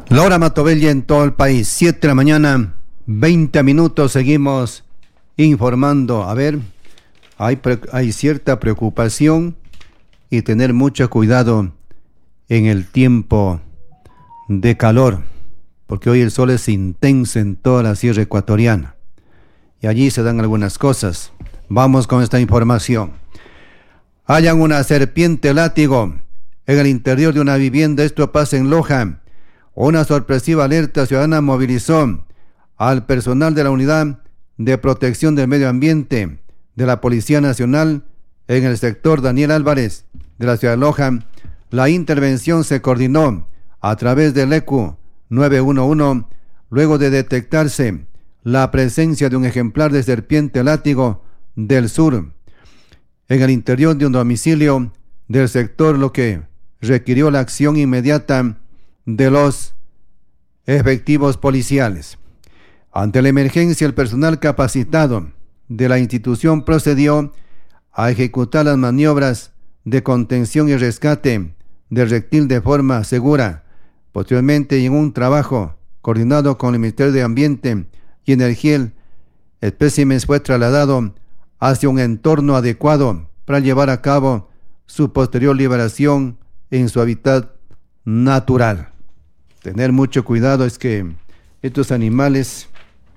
La hora Matobella en todo el país, 7 de la mañana, 20 minutos, seguimos informando. A ver, hay cierta preocupación y tener mucho cuidado en el tiempo de calor, porque hoy el sol es intenso en toda la sierra ecuatoriana y allí se dan algunas cosas. Vamos con esta información. Hallan una serpiente látigo en el interior de una vivienda. Esto pasa en Loja. Una sorpresiva alerta ciudadana movilizó al personal de la Unidad de Protección del Medio Ambiente de la Policía Nacional en el sector Daniel Álvarez de la ciudad de Loja. La intervención se coordinó a través del ECU 911 luego de detectarse la presencia de un ejemplar de serpiente látigo del sur en el interior de un domicilio del sector, lo que requirió la acción inmediata de los efectivos policiales. Ante la emergencia, el personal capacitado de la institución procedió a ejecutar las maniobras de contención y rescate del reptil de forma segura. Posteriormente, en un trabajo coordinado con el Ministerio de Ambiente y Energía, el espécimen fue trasladado hacia un entorno adecuado para llevar a cabo su posterior liberación en su hábitat natural. Tener mucho cuidado es que estos animales,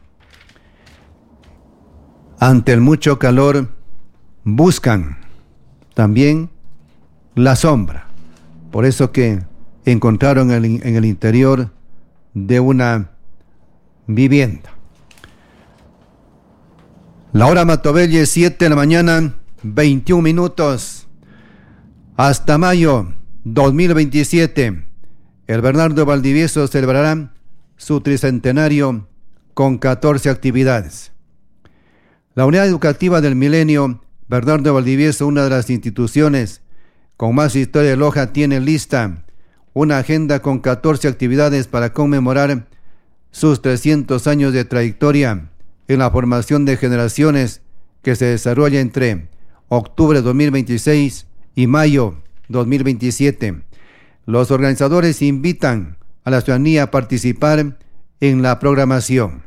ante el mucho calor, buscan también la sombra. Por eso que encontraron en el interior de una vivienda. La hora Matobella, 7 de la mañana, 21 minutos. Hasta mayo 2027, el Bernardo Valdivieso celebrará su tricentenario con 14 actividades. La Unidad Educativa del Milenio Bernardo Valdivieso, una de las instituciones con más historia de Loja, tiene lista una agenda con 14 actividades para conmemorar sus 300 años de trayectoria en la formación de generaciones, que se desarrolla entre octubre 2026 y mayo 2027. Los organizadores invitan a la ciudadanía a participar en la programación.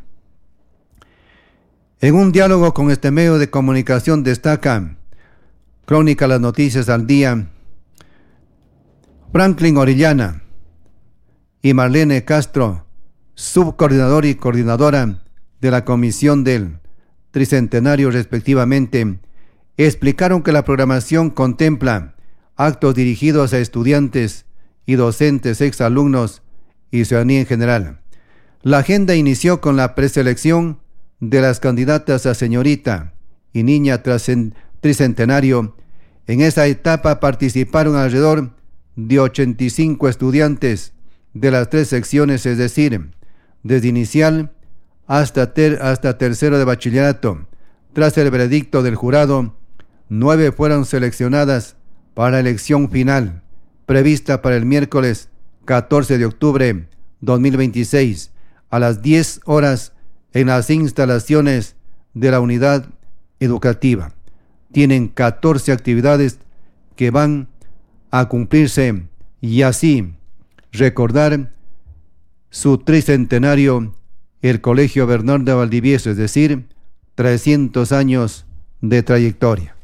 En un diálogo con este medio de comunicación destaca Crónica Las Noticias al Día, Franklin Orellana y Marlene Castro, subcoordinador y coordinadora de la comisión del tricentenario respectivamente, explicaron que la programación contempla actos dirigidos a estudiantes y docentes, exalumnos y ciudadanía en general. La agenda inició con la preselección de las candidatas a señorita y niña tricentenario. En esa etapa participaron alrededor de 85 estudiantes de las 3 secciones, es decir, desde inicial hasta tercero de bachillerato. Tras el veredicto del jurado, 9 fueron seleccionadas para la elección final, prevista para el miércoles 14 de octubre 2026, a las 10 horas en las instalaciones de la unidad educativa. Tienen 14 actividades que van a cumplirse y así recordar su tricentenario, el Colegio Bernardo Valdivieso, es decir, 300 años de trayectoria.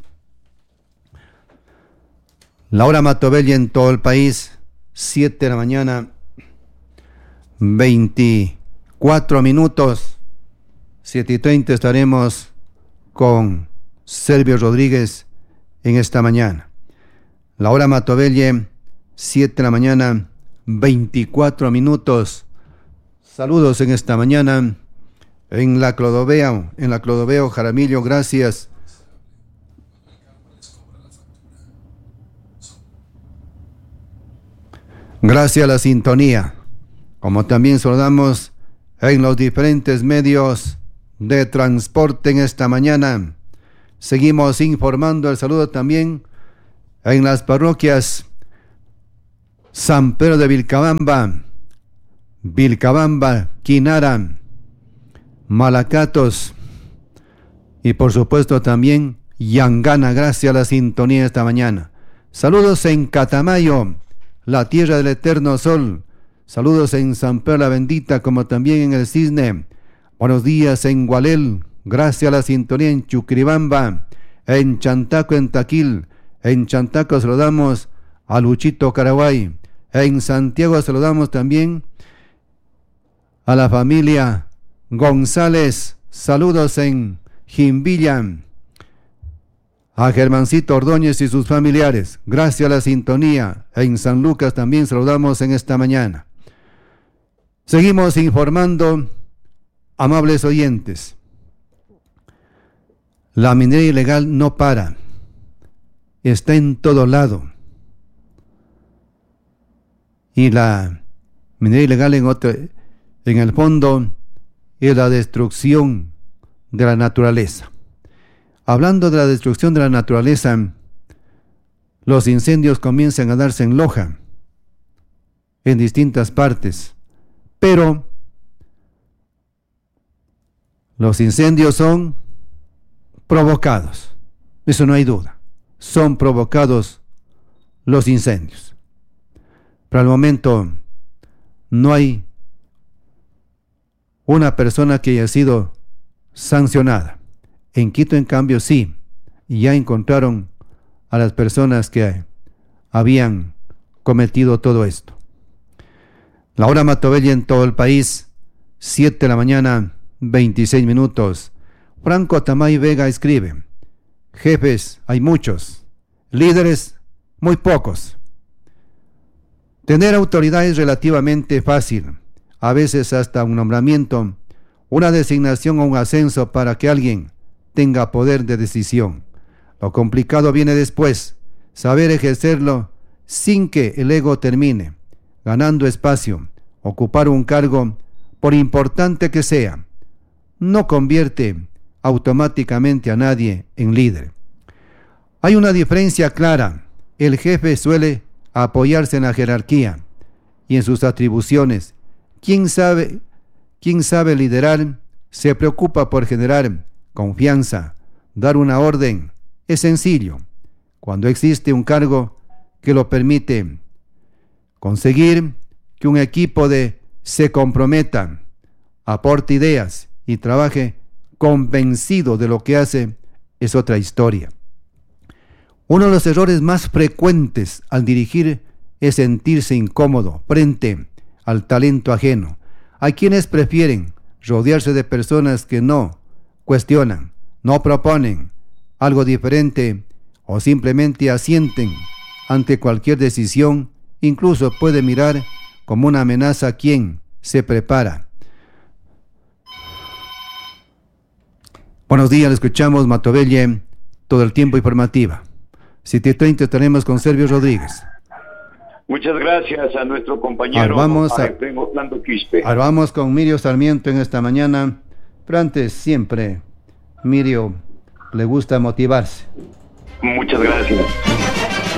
La hora Matobella en todo el país, 7 de la mañana, 24 minutos, 7:30 estaremos con Servio Rodríguez en esta mañana. La hora Matobella, 7 de la mañana, 24 minutos. Saludos en esta mañana en la Clodoveo Jaramillo, gracias. Gracias a la sintonía, como también saludamos en los diferentes medios de transporte en esta mañana. Seguimos informando. El saludo también en las parroquias San Pedro de Vilcabamba, Quinara, Malacatos y por supuesto también Yangana. Gracias a la sintonía esta mañana. Saludos en Catamayo, la tierra del eterno sol. Saludos en San Pedro la Bendita, como también en el Cisne. Buenos días en Gualel. Gracias a la sintonía en Chuquiribamba, en Chantaco, en Taquil. En Chantaco saludamos a Luchito Caraguay. En Santiago saludamos también a la familia González. Saludos en Jimbilla. A Germancito Ordóñez y sus familiares. Gracias a la sintonía. En San Lucas también saludamos en esta mañana. Seguimos informando, amables oyentes. La minería ilegal no para. Está en todo lado. Y la minería ilegal en el fondo es la destrucción de la naturaleza. Hablando de la destrucción de la naturaleza, los incendios comienzan a darse en Loja, en distintas partes, pero los incendios son provocados, eso no hay duda, son provocados los incendios. Pero al momento no hay una persona que haya sido sancionada. En Quito, en cambio, sí, y ya encontraron a las personas que habían cometido todo esto. La hora Matobella en todo el país, 7 de la mañana, 26 minutos. Franco Tamay Vega escribe: jefes hay muchos, líderes muy pocos. Tener autoridad es relativamente fácil, a veces hasta un nombramiento, una designación o un ascenso para que alguien tenga poder de decisión. Lo complicado viene después, saber ejercerlo sin que el ego termine ganando espacio. Ocupar un cargo, por importante que sea, no convierte automáticamente a nadie en líder. Hay una diferencia clara. El jefe suele apoyarse en la jerarquía y en sus atribuciones. Quien sabe liderar se preocupa por generar confianza, dar una orden. Es sencillo. Cuando existe un cargo que lo permite, conseguir que un equipo se comprometa, aporte ideas y trabaje convencido de lo que hace es otra historia. Uno de los errores más frecuentes al dirigir es sentirse incómodo frente al talento ajeno. Hay quienes prefieren rodearse de personas que no cuestionan, no proponen algo diferente o simplemente asienten ante cualquier decisión. Incluso puede mirar como una amenaza a quien se prepara. Buenos días, le escuchamos Matobelle, todo el tiempo informativa. 7:30 estaremos con Servio Rodríguez. Muchas gracias a nuestro compañero Orlando Quispe. Ahora vamos con Mirio Sarmiento en esta mañana. Pero antes, siempre, Mirio le gusta motivarse. Muchas gracias.